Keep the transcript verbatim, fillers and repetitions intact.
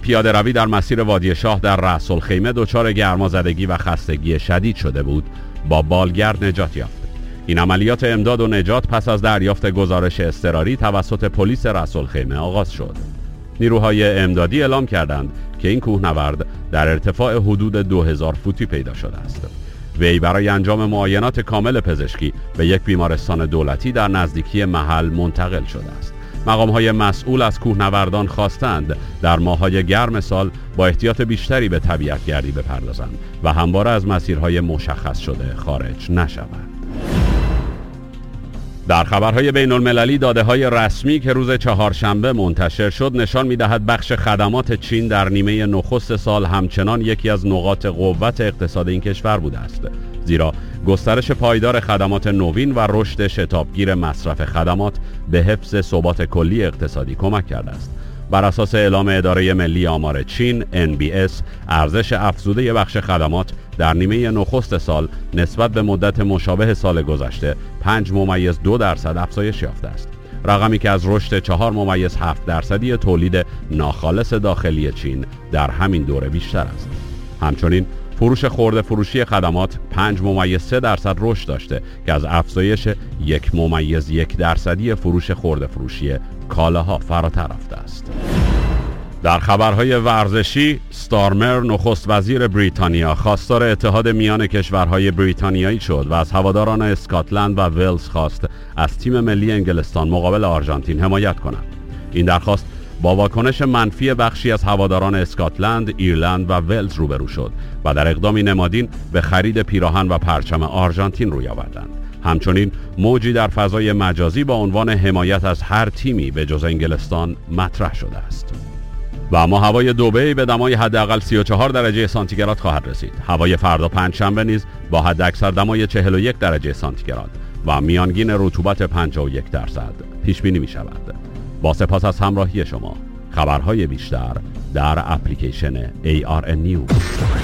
پیاده روی در مسیر وادی شاه در رأس الخیمه دچار گرمازدگی و خستگی شدید شده بود، با بالگرد نجات یافت. این عملیات امداد و نجات پس از دریافت گزارش اضطراری توسط پلیس رأس الخیمه آغاز شد. نیروهای امدادی اعلام کردند که این کوهنورد در ارتفاع حدود دو هزار فوتی پیدا شده است. وی برای انجام معاینات کامل پزشکی به یک بیمارستان دولتی در نزدیکی محل منتقل شده است. مقام‌های مسئول از کوهنوردان خواستند در ماه‌های گرم سال با احتیاط بیشتری به طبیعت گردی بپردازند و همواره از مسیرهای مشخص شده خارج نشوند. در خبرهای بین المللی داده‌های رسمی که روز چهارشنبه منتشر شد نشان می‌دهد بخش خدمات چین در نیمه نخست سال همچنان یکی از نقاط قوت اقتصاد این کشور بوده است، زیرا گسترش پایدار خدمات نوین و رشد شتابگیر مصرف خدمات به حفظ ثبات کلی اقتصادی کمک کرده است. بر اساس اعلام اداره ملی آمار چین ان بی اس، ارزش افزوده بخش خدمات در نیمه نخست سال نسبت به مدت مشابه سال گذشته پنج ممیز دو درصد افزایش یافته است، رقمی که از رشد چهار ممیز هفت درصدی تولید ناخالص داخلی چین در همین دوره بیشتر است. همچنین فروش خرده فروشی خدمات پنج ممیز سه درصد رشد داشته که از افزایش یک ممیز یک درصدی فروش خرده فروشی کالاها فراتر رفته است. در خبرهای ورزشی، ستارمر نخست وزیر بریتانیا خواستار اتحاد میان کشورهای بریتانیایی شد و از هواداران اسکاتلند و ولز خواست از تیم ملی انگلستان مقابل آرژانتین حمایت کنند. این درخواست با واکنش منفی بخشی از هواداران اسکاتلند، ایرلند و ولز روبرو شد و در اقدامی نمادین به خرید پیراهن و پرچم آرژانتین روی آوردند. همچنین موجی در فضای مجازی با عنوان حمایت از هر تیمی به جز انگلستان مطرح شده است. و اما هوای دبی به دمای حداقل سی و چهار درجه سانتیگراد خواهد رسید. هوای فردا پنجشنبه نیز با حداکثر دمای چهل و یک درجه سانتیگراد و میانگین رطوبت پنجاه و یک درصد پیش بینی می شود. با سپاس از همراهی شما. خبرهای بیشتر در اپلیکیشن ای آر ان News.